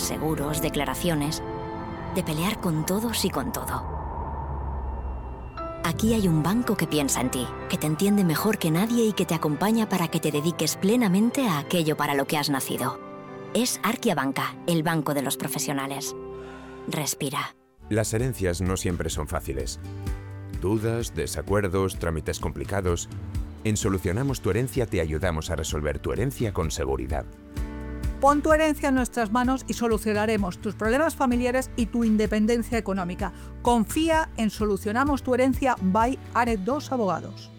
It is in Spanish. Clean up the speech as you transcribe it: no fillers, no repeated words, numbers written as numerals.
seguros, declaraciones, de pelear con todos y con todo. Aquí hay un banco que piensa en ti, que te entiende mejor que nadie y que te acompaña para que te dediques plenamente a aquello para lo que has nacido. Es Arkia Banca, el banco de los profesionales. Respira. Las herencias no siempre son fáciles. Dudas, desacuerdos, trámites complicados. En Solucionamos tu Herencia te ayudamos a resolver tu herencia con seguridad. Pon tu herencia en nuestras manos y solucionaremos tus problemas familiares y tu independencia económica. Confía en Solucionamos tu Herencia by Ared 2 Abogados.